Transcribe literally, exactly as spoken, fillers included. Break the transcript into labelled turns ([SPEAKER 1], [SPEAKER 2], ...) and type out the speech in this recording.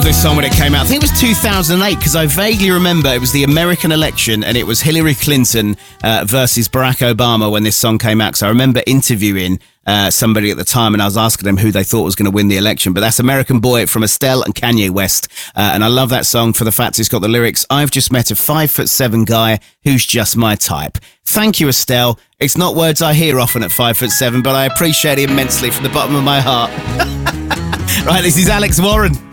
[SPEAKER 1] This song when it came out, I think it was two thousand eight, because I vaguely remember it was the American election and it was Hillary Clinton uh, versus Barack Obama when this song came out. Because I remember interviewing uh, somebody at the time and I was asking them who they thought was going to win the election. But that's American Boy from Estelle and Kanye West. Uh, and I love that song for the fact it's got the lyrics, "I've just met a five foot seven guy who's just my type." Thank you, Estelle. It's not words I hear often at five foot seven, but I appreciate it immensely from the bottom of my heart. Right, this is Alex Warren.